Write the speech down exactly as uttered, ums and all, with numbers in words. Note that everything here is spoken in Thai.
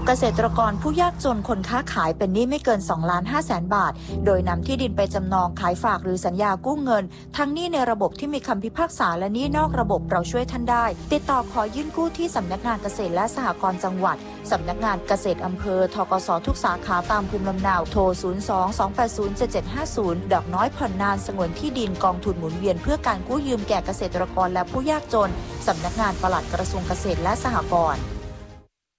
เกษตรกรผู้ยากจนคนค้าขายเป็นหนี้ไม่เกินสองล้านห้าแสนบาทโดยนำที่ดินไปจำนองขายฝากหรือสัญญากู้เงินทั้งหนี้ในระบบที่มีคำพิพากษาและหนี้นอกระบบเราช่วยท่านได้ติดต่อขอยื่นกู้ที่สำนักงานเกษตรและสหกรณ์จังหวัดสำนักงานเกษตรอำเภอทกสทุกสาขาตามภูมิลำเนาโทรศูนย์ สอง สอง แปด ศูนย์ เจ็ด เจ็ด ห้า ศูนย์ดอกน้อยผ่อนนานสงวนที่ดินกองทุนหมุนเวียนเพื่อการกู้ยืมแก่เกษตรกรและผู้ยากจนสำนักงานปลัดกระทรวงเกษตรและสหกรณ์